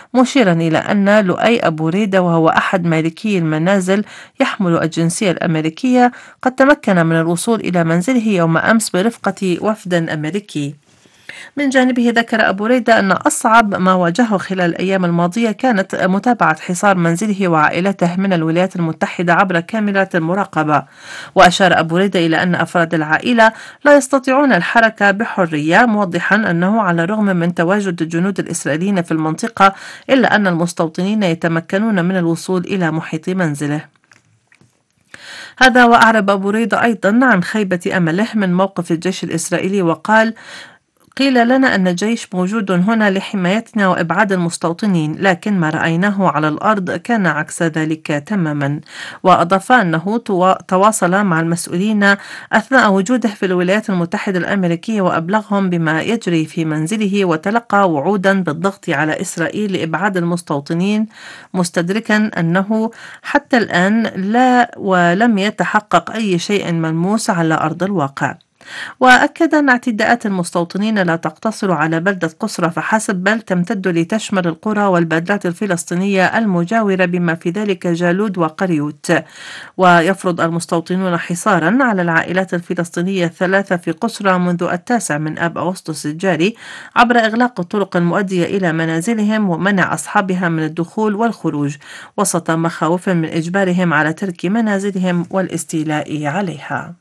مشيرا إلى أن لؤي أبو ريدة وهو أحد مالكي المنازل يحمل الجنسية الأمريكية قد تمكن من الوصول إلى منزله يوم أمس برفقة وفد أمريكي. من جانبه ذكر أبو ريدة أن أصعب ما واجهه خلال الأيام الماضية كانت متابعة حصار منزله وعائلته من الولايات المتحدة عبر كاميرات المراقبة. وأشار أبو ريدة إلى أن أفراد العائلة لا يستطيعون الحركة بحرية، موضحا أنه على الرغم من تواجد الجنود الإسرائيليين في المنطقة إلا أن المستوطنين يتمكنون من الوصول إلى محيط منزله. هذا وأعرب أبو ريدة أيضا عن خيبة أمله من موقف الجيش الإسرائيلي وقال: قيل لنا أن الجيش موجود هنا لحمايتنا وإبعاد المستوطنين، لكن ما رأيناه على الأرض كان عكس ذلك تماما. وأضاف أنه تواصل مع المسؤولين أثناء وجوده في الولايات المتحدة الأمريكية وأبلغهم بما يجري في منزله، وتلقى وعودا بالضغط على إسرائيل لإبعاد المستوطنين، مستدركا أنه حتى الآن لا ولم يتحقق أي شيء ملموس على أرض الواقع. وأكد أن اعتداءات المستوطنين لا تقتصر على بلدة قسرة فحسب، بل تمتد لتشمل القرى والبلدات الفلسطينية المجاورة بما في ذلك جالود وقريوت. ويفرض المستوطنون حصارا على العائلات الفلسطينية الثلاثة في قسرة منذ 9 الجاري عبر إغلاق الطرق المؤدية إلى منازلهم ومنع أصحابها من الدخول والخروج، وسط مخاوف من إجبارهم على ترك منازلهم والاستيلاء عليها.